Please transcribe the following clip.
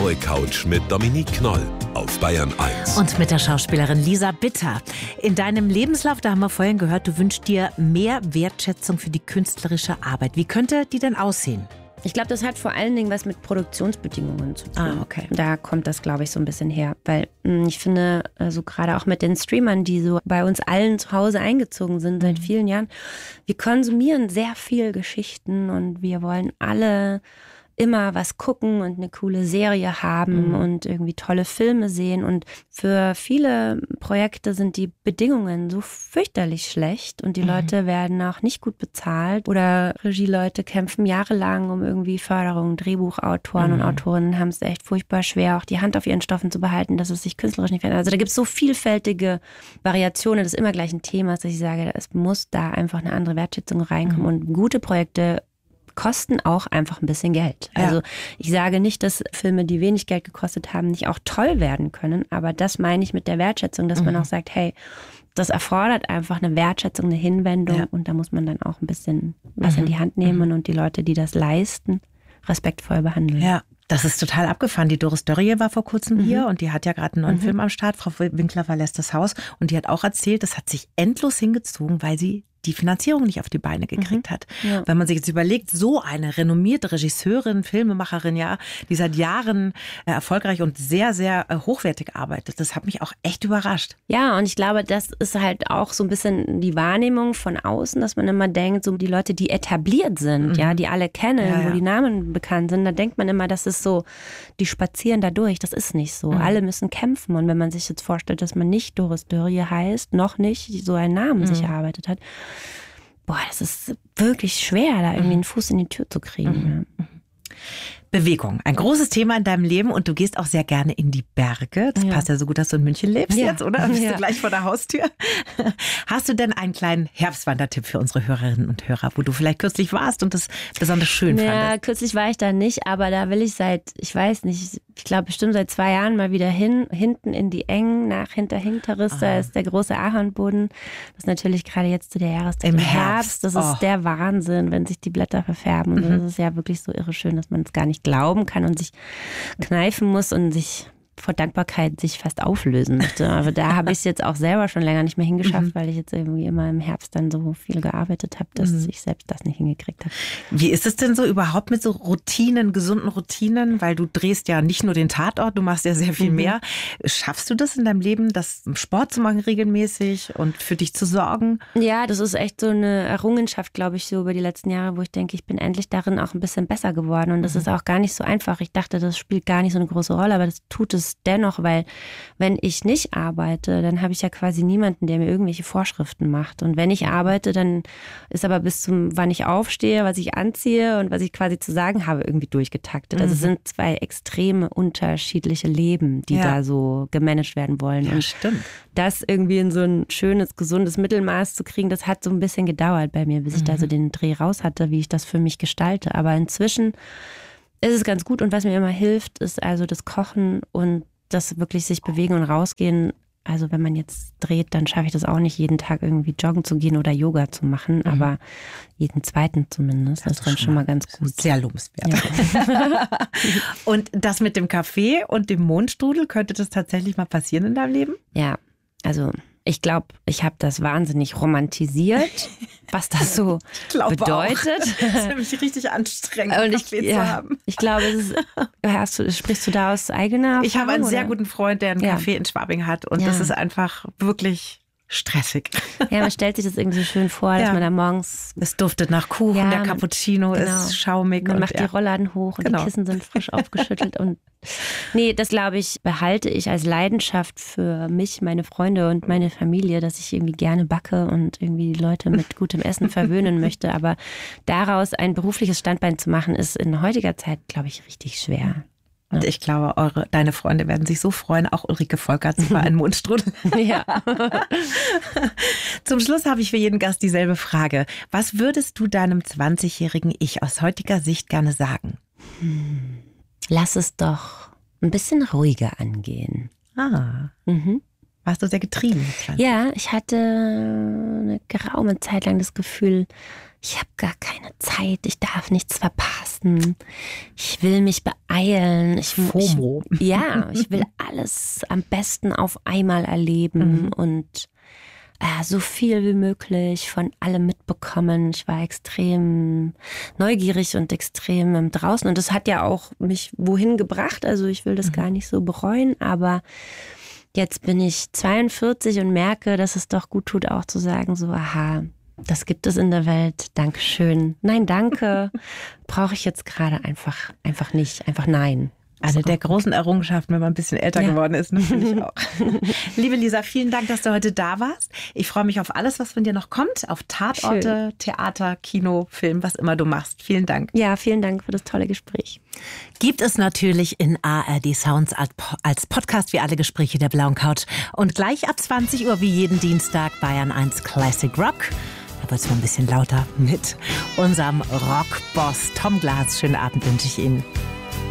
blaue Couch mit Dominique Knoll auf Bayern 1. Und mit der Schauspielerin Lisa Bitter. In deinem Lebenslauf, da haben wir vorhin gehört, du wünschst dir mehr Wertschätzung für die künstlerische Arbeit. Wie könnte die denn aussehen? Ich glaube, das hat vor allen Dingen was mit Produktionsbedingungen zu tun. Okay. Da kommt das, glaube ich, so ein bisschen her. Weil ich finde, also gerade auch mit den Streamern, die so bei uns allen zu Hause eingezogen sind seit vielen Jahren, wir konsumieren sehr viel Geschichten und wir wollen alle immer was gucken und eine coole Serie haben und irgendwie tolle Filme sehen. Und für viele Projekte sind die Bedingungen so fürchterlich schlecht und die Leute werden auch nicht gut bezahlt. Oder Regieleute kämpfen jahrelang um irgendwie Förderung. Drehbuchautoren und Autorinnen haben es echt furchtbar schwer, auch die Hand auf ihren Stoffen zu behalten, dass es sich künstlerisch nicht verändert. Also da gibt es so vielfältige Variationen des immer gleichen Themas, dass ich sage, es muss da einfach eine andere Wertschätzung reinkommen. Und gute Projekte kosten auch einfach ein bisschen Geld. Also ich sage nicht, dass Filme, die wenig Geld gekostet haben, nicht auch toll werden können, aber das meine ich mit der Wertschätzung, dass man auch sagt, hey, das erfordert einfach eine Wertschätzung, eine Hinwendung und da muss man dann auch ein bisschen was in die Hand nehmen und die Leute, die das leisten, respektvoll behandeln. Ja. Das ist total abgefahren. Die Doris Dörrie war vor kurzem hier und die hat ja gerade einen neuen Film am Start. Frau Winkler verlässt das Haus und die hat auch erzählt, das hat sich endlos hingezogen, weil sie die Finanzierung nicht auf die Beine gekriegt hat. Ja. Wenn man sich jetzt überlegt, so eine renommierte Regisseurin, Filmemacherin, ja, die seit Jahren erfolgreich und sehr, sehr hochwertig arbeitet, das hat mich auch echt überrascht. Ja, und ich glaube, das ist halt auch so ein bisschen die Wahrnehmung von außen, dass man immer denkt, so die Leute, die etabliert sind, ja, die alle kennen, wo die Namen bekannt sind, da denkt man immer, das ist so, die spazieren da durch. Das ist nicht so. Alle müssen kämpfen. Und wenn man sich jetzt vorstellt, dass man nicht Doris Dörrie heißt, noch nicht so einen Namen sich erarbeitet hat, boah, das ist wirklich schwer, da irgendwie einen Fuß in die Tür zu kriegen. Bewegung, ein großes Thema in deinem Leben und du gehst auch sehr gerne in die Berge. Das passt ja so gut, dass du in München lebst jetzt, oder? Bist du gleich vor der Haustür? Hast du denn einen kleinen Herbstwandertipp für unsere Hörerinnen und Hörer, wo du vielleicht kürzlich warst und das besonders schön fandest? Ja, kürzlich war ich da nicht, aber da will ich ich weiß nicht, ich glaube bestimmt seit 2 Jahren mal wieder hinten in die Engen, nach Hinterhinteris, da ist der große Ahornboden. Das ist natürlich gerade jetzt zu der Jahreszeit im Herbst. Das ist der Wahnsinn, wenn sich die Blätter verfärben. Und das ist ja wirklich so irre schön, dass man es gar nicht glauben kann und sich kneifen muss und sich vor Dankbarkeit sich fast auflösen möchte. Aber da habe ich es jetzt auch selber schon länger nicht mehr hingeschafft, weil ich jetzt irgendwie immer im Herbst dann so viel gearbeitet habe, dass ich selbst das nicht hingekriegt habe. Wie ist es denn so überhaupt mit so Routinen, gesunden Routinen? Weil du drehst ja nicht nur den Tatort, du machst ja sehr viel mehr. Schaffst du das in deinem Leben, das Sport zu machen regelmäßig und für dich zu sorgen? Ja, das ist echt so eine Errungenschaft, glaube ich, so über die letzten Jahre, wo ich denke, ich bin endlich darin auch ein bisschen besser geworden. Und das ist auch gar nicht so einfach. Ich dachte, das spielt gar nicht so eine große Rolle, aber das tut es dennoch, weil wenn ich nicht arbeite, dann habe ich ja quasi niemanden, der mir irgendwelche Vorschriften macht. Und wenn ich arbeite, dann ist aber bis zum, wann ich aufstehe, was ich anziehe und was ich quasi zu sagen habe, irgendwie durchgetaktet. Also es sind 2 extreme unterschiedliche Leben, die da so gemanagt werden wollen. Ja, und stimmt. das irgendwie in so ein schönes, gesundes Mittelmaß zu kriegen, das hat so ein bisschen gedauert bei mir, bis ich da so den Dreh raus hatte, wie ich das für mich gestalte. Aber inzwischen ist es ganz gut und was mir immer hilft, ist also das Kochen und das wirklich sich bewegen und rausgehen. Also wenn man jetzt dreht, dann schaffe ich das auch nicht, jeden Tag irgendwie joggen zu gehen oder Yoga zu machen, aber jeden zweiten zumindest. Das ist dann schon mal ganz gut. Sehr lobenswert. Ja. Und das mit dem Kaffee und dem Mondstrudel, könnte das tatsächlich mal passieren in deinem Leben? Ja, also ich glaube, ich habe das wahnsinnig romantisiert, was das so bedeutet. Auch. Das ist nämlich richtig anstrengend, Kaffee zu haben. Ich glaube, sprichst du da aus eigener Erfahrung? Ich habe einen sehr guten Freund, der einen Café in Schwabing hat und das ist einfach wirklich stressig. Ja, man stellt sich das irgendwie so schön vor, dass man da morgens... Es duftet nach Kuchen, der Cappuccino ist schaumig. Man macht die Rollladen hoch und die Kissen sind frisch aufgeschüttelt. Und nee, das glaube ich, behalte ich als Leidenschaft für mich, meine Freunde und meine Familie, dass ich irgendwie gerne backe und irgendwie die Leute mit gutem Essen verwöhnen möchte. Aber daraus ein berufliches Standbein zu machen, ist in heutiger Zeit, glaube ich, richtig schwer. Und ich glaube, deine Freunde werden sich so freuen, auch Ulrike Volkerts war ein Mondstrudel. Ja. Zum Schluss habe ich für jeden Gast dieselbe Frage. Was würdest du deinem 20-jährigen Ich aus heutiger Sicht gerne sagen? Lass es doch ein bisschen ruhiger angehen. Warst du sehr getrieben? Ja, ich hatte eine geraume Zeit lang das Gefühl, ich habe gar keine Zeit, ich darf nichts verpassen. Ich will mich beeilen. eilen. FOMO. Ich will alles am besten auf einmal erleben und so viel wie möglich von allem mitbekommen. Ich war extrem neugierig und extrem draußen. Und das hat ja auch mich wohin gebracht. Also ich will das gar nicht so bereuen. Aber jetzt bin ich 42 und merke, dass es doch gut tut, auch zu sagen, so, aha, das gibt es in der Welt. Dankeschön. Nein, danke. Brauche ich jetzt gerade einfach nicht. Einfach nein. Eine der großen Errungenschaften, wenn man ein bisschen älter geworden ist, natürlich auch. Liebe Lisa, vielen Dank, dass du heute da warst. Ich freue mich auf alles, was von dir noch kommt. Auf Tatorte, Theater, Kino, Film, was immer du machst. Vielen Dank. Ja, vielen Dank für das tolle Gespräch. Gibt es natürlich in ARD Sounds als Podcast wie alle Gespräche der Blauen Couch. Und gleich ab 20 Uhr wie jeden Dienstag Bayern 1 Classic Rock. Da wird es mal ein bisschen lauter mit unserem Rockboss Tom Glas. Schönen Abend wünsche ich Ihnen.